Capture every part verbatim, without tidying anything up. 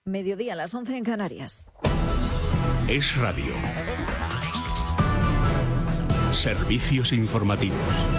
Mediodía a las once en Canarias. Es Radio. Servicios informativos.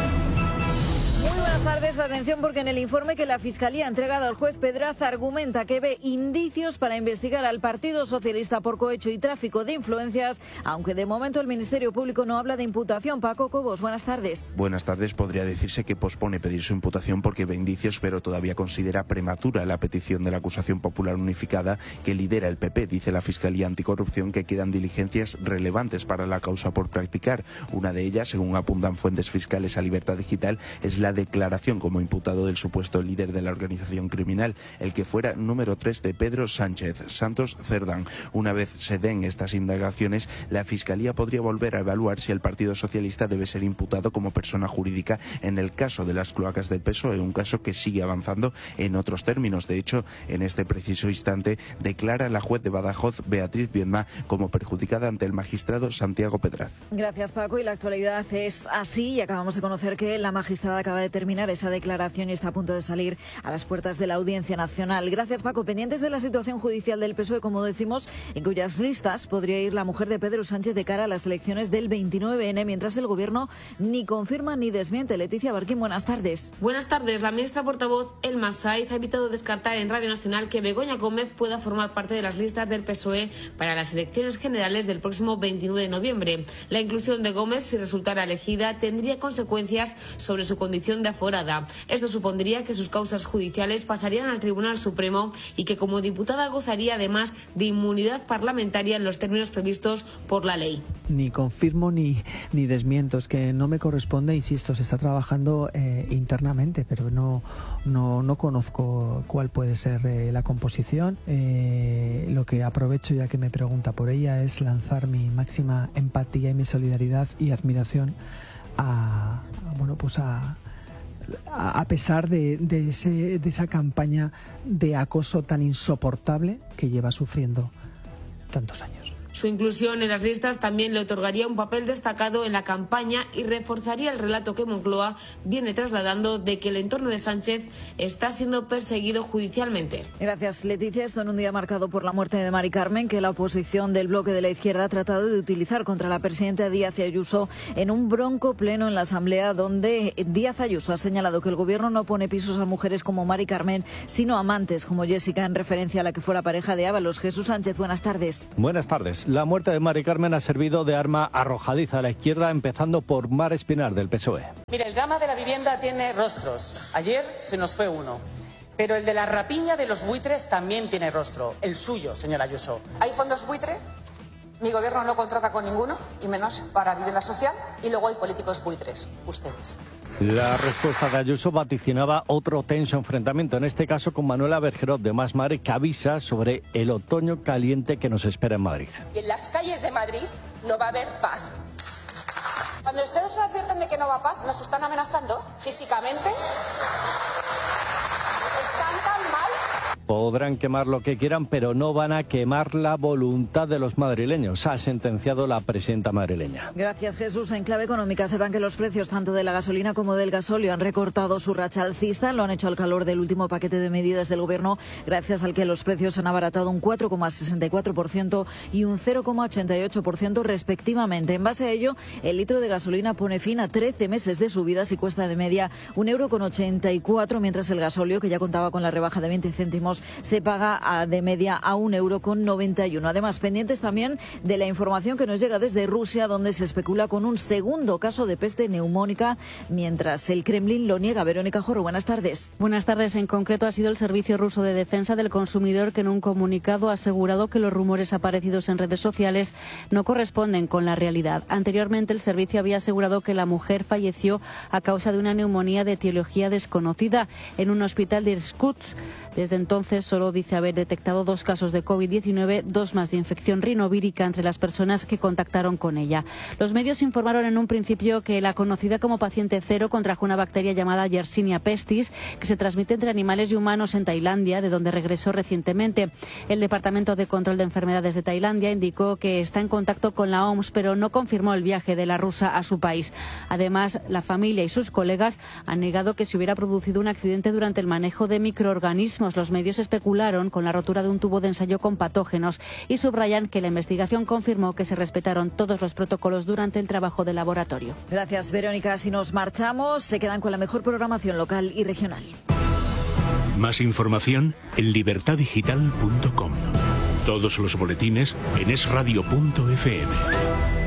Muy buenas tardes, atención porque en el informe que la Fiscalía ha entregado al juez Pedraza argumenta que ve indicios para investigar al Partido Socialista por cohecho y tráfico de influencias, aunque de momento el Ministerio Público no habla de imputación. Paco Cobos, buenas tardes. Buenas tardes. Podría decirse que pospone pedir su imputación porque ve indicios, pero todavía considera prematura la petición de la acusación popular unificada que lidera el P P. Dice la Fiscalía Anticorrupción que quedan diligencias relevantes para la causa por practicar. Una de ellas, según apuntan fuentes fiscales a Libertad Digital, es la declaración como imputado del supuesto líder de la organización criminal, el que fuera número tres de Pedro Sánchez Santos Cerdán. Una vez se den estas indagaciones, la Fiscalía podría volver a evaluar si el Partido Socialista debe ser imputado como persona jurídica en el caso de las cloacas del P S O E, un caso que sigue avanzando en otros términos. De hecho, en este preciso instante declara la juez de Badajoz, Beatriz Viedma, como perjudicada ante el magistrado Santiago Pedraz. Gracias, Paco. Y la actualidad es así, y acabamos de conocer que la magistrada acaba de terminar esa declaración y está a punto de salir a las puertas de la Audiencia Nacional. Gracias, Paco. Pendientes de la situación judicial del P S O E, como decimos, en cuyas listas podría ir la mujer de Pedro Sánchez de cara a las elecciones del veintinueve ene, mientras el Gobierno ni confirma ni desmiente. Leticia Barquín, buenas tardes. Buenas tardes. La ministra portavoz Elma Saiz ha evitado descartar en Radio Nacional que Begoña Gómez pueda formar parte de las listas del P S O E para las elecciones generales del próximo veintinueve de noviembre. La inclusión de Gómez, si resultara elegida, tendría consecuencias sobre su condición de aforada. Esto supondría que sus causas judiciales pasarían al Tribunal Supremo y que como diputada gozaría además de inmunidad parlamentaria en los términos previstos por la ley. Ni confirmo ni, ni desmiento, es que no me corresponde, insisto, se está trabajando eh, internamente, pero no, no, no conozco cuál puede ser eh, la composición. Eh, lo que aprovecho, ya que me pregunta por ella, es lanzar mi máxima empatía y mi solidaridad y admiración a, a bueno, pues a a pesar de, de, ese, de esa campaña de acoso tan insoportable que lleva sufriendo tantos años. Su inclusión en las listas también le otorgaría un papel destacado en la campaña y reforzaría el relato que Moncloa viene trasladando de que el entorno de Sánchez está siendo perseguido judicialmente. Gracias, Leticia. Esto en un día marcado por la muerte de Mari Carmen, que la oposición del bloque de la izquierda ha tratado de utilizar contra la presidenta Díaz Ayuso en un bronco pleno en la Asamblea, donde Díaz Ayuso ha señalado que el Gobierno no pone pisos a mujeres como Mari Carmen, sino amantes como Jessica, en referencia a la que fuera pareja de Ábalos. Jesús Sánchez, buenas tardes. Buenas tardes. La muerte de Mari Carmen ha servido de arma arrojadiza a la izquierda, empezando por Mar Espinar, del P S O E. Mira, el drama de la vivienda tiene rostros. Ayer se nos fue uno. Pero el de la rapiña de los buitres también tiene rostro. El suyo, señora Ayuso. ¿Hay fondos buitre? Mi gobierno no contrata con ninguno, y menos para vivienda social. Y luego hay políticos buitres, ustedes. La respuesta de Ayuso vaticinaba otro tenso enfrentamiento, en este caso con Manuela Bergerot de Más Madre, que avisa sobre el otoño caliente que nos espera en Madrid. Y en las calles de Madrid no va a haber paz. Cuando ustedes se advierten de que no va a paz, nos están amenazando físicamente. Están tan mal. Podrán quemar lo que quieran, pero no van a quemar la voluntad de los madrileños, ha sentenciado la presidenta madrileña. Gracias, Jesús. En clave económica, sepan que los precios tanto de la gasolina como del gasóleo han recortado su racha alcista. Lo han hecho al calor del último paquete de medidas del Gobierno, gracias al que los precios han abaratado un cuatro coma sesenta y cuatro por ciento y un cero coma ochenta y ocho por ciento respectivamente. En base a ello, el litro de gasolina pone fin a trece meses de subidas y cuesta de media un euro con ochenta y cuatro, mientras el gasóleo, que ya contaba con la rebaja de veinte céntimos, se paga a, de media a un euro con noventa y uno. Además, pendientes también de la información que nos llega desde Rusia, donde se especula con un segundo caso de peste neumónica, mientras el Kremlin lo niega. Verónica Jorro, buenas tardes. Buenas tardes. En concreto, ha sido el Servicio Ruso de Defensa del Consumidor que en un comunicado ha asegurado que los rumores aparecidos en redes sociales no corresponden con la realidad. Anteriormente, el servicio había asegurado que la mujer falleció a causa de una neumonía de etiología desconocida en un hospital de Irkutsk. Desde entonces solo dice haber detectado dos casos de COVID diecinueve, dos más de infección rinovírica entre las personas que contactaron con ella. Los medios informaron en un principio que la conocida como paciente cero contrajo una bacteria llamada Yersinia pestis, que se transmite entre animales y humanos en Tailandia, de donde regresó recientemente. El Departamento de Control de Enfermedades de Tailandia indicó que está en contacto con la O M S, pero no confirmó el viaje de la rusa a su país. Además, la familia y sus colegas han negado que se hubiera producido un accidente durante el manejo de microorganismos. Los medios ellos especularon con la rotura de un tubo de ensayo con patógenos y subrayan que la investigación confirmó que se respetaron todos los protocolos durante el trabajo de laboratorio. Gracias, Verónica. Si nos marchamos, se quedan con la mejor programación local y regional. Más información en libertad digital punto com. Todos los boletines en es radio punto efe eme.